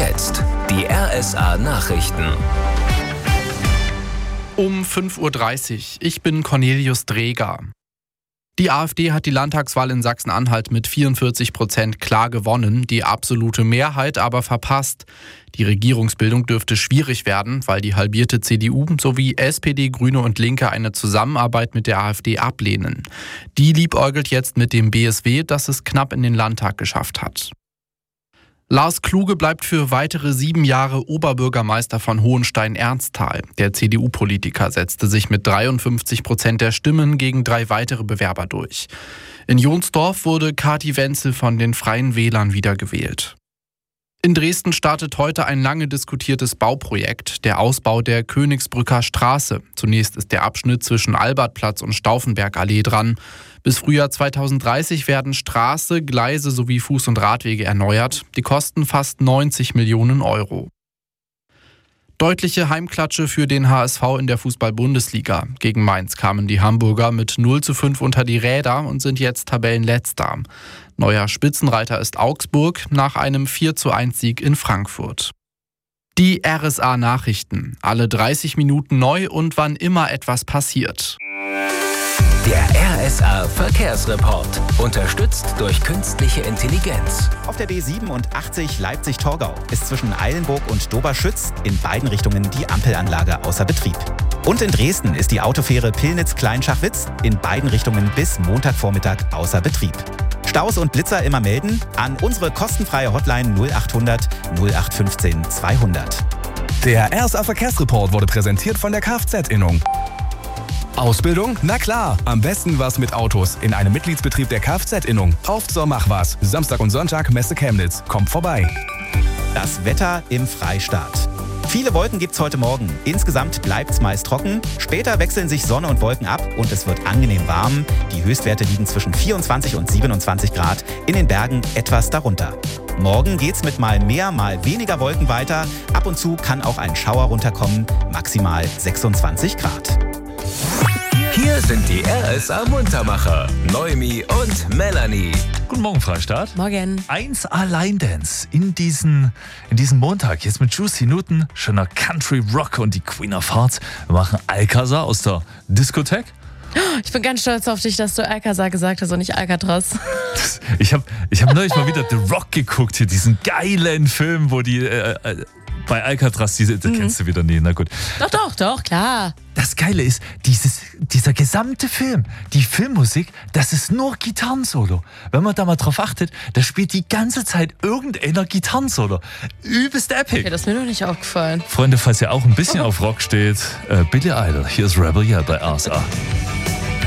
jetzt die RSA Nachrichten. Um 5:30 Uhr. Ich bin Cornelius Dreger. Die AfD hat die Landtagswahl in Sachsen-Anhalt mit 44% klar gewonnen, die absolute Mehrheit aber verpasst. Die Regierungsbildung dürfte schwierig werden, weil die halbierte CDU sowie SPD, Grüne und Linke eine Zusammenarbeit mit der AfD ablehnen. Die liebäugelt jetzt mit dem BSW, das es knapp in den Landtag geschafft hat. Lars Kluge bleibt für weitere 7 Jahre Oberbürgermeister von Hohenstein-Ernsthal. Der CDU-Politiker setzte sich mit 53% der Stimmen gegen 3 weitere Bewerber durch. In Jonsdorf wurde Kati Wenzel von den Freien Wählern wiedergewählt. In Dresden startet heute ein lange diskutiertes Bauprojekt, der Ausbau der Königsbrücker Straße. Zunächst ist der Abschnitt zwischen Albertplatz und Stauffenbergallee dran. Bis Frühjahr 2030 werden Straße, Gleise sowie Fuß- und Radwege erneuert. Die kosten fast 90 Millionen Euro. Deutliche Heimklatsche für den HSV in der Fußball-Bundesliga. Gegen Mainz kamen die Hamburger mit 0:5 unter die Räder und sind jetzt Tabellenletzter. Neuer Spitzenreiter ist Augsburg nach einem 4:1-Sieg in Frankfurt. Die RSA Nachrichten. Alle 30 Minuten neu und wann immer etwas passiert. Der RSA Verkehrsreport. Unterstützt durch künstliche Intelligenz. Auf der D87 Leipzig-Torgau ist zwischen Eilenburg und Doberschütz in beiden Richtungen die Ampelanlage außer Betrieb. Und in Dresden ist die Autofähre Pillnitz-Kleinschachwitz in beiden Richtungen bis Montagvormittag außer Betrieb. Staus und Blitzer immer melden an unsere kostenfreie Hotline 0800 0815 200. Der RSA Verkehrsreport wurde präsentiert von der Kfz-Innung. Ausbildung? Na klar, am besten was mit Autos in einem Mitgliedsbetrieb der Kfz-Innung. Auf zur Machwas. Samstag und Sonntag Messe Chemnitz. Kommt vorbei. Das Wetter im Freistaat. Viele Wolken gibt's heute Morgen. Insgesamt bleibt's meist trocken. Später wechseln sich Sonne und Wolken ab und es wird angenehm warm. Die Höchstwerte liegen zwischen 24 und 27 Grad, in den Bergen etwas darunter. Morgen geht's mit mal mehr, mal weniger Wolken weiter. Ab und zu kann auch ein Schauer runterkommen, maximal 26 Grad. Hier sind die RSA Muntermacher, Noemi und Melanie. Guten Morgen, Freistaat. Morgen. 1A Line Dance in diesen Montag. Jetzt mit Juicy Newton, schöner Country Rock und die Queen of Hearts. Wir machen Alcazar aus der Diskothek. Ich bin ganz stolz auf dich, dass du Alcazar gesagt hast und nicht Alcatraz. Ich hab neulich mal wieder The Rock geguckt, hier diesen geilen Film, wo die bei Alcatraz, kennst du wieder nie, na gut. Doch, klar. Das Geile ist, dieser gesamte Film, die Filmmusik, das ist nur Gitarrensolo. Wenn man da mal drauf achtet, da spielt die ganze Zeit irgendeiner Gitarrensolo. Übelst epic. Okay, das ist mir noch nicht aufgefallen. Freunde, falls ihr auch ein bisschen auf Rock steht, Billy Idol, hier ist Rebel Yell bei RSA.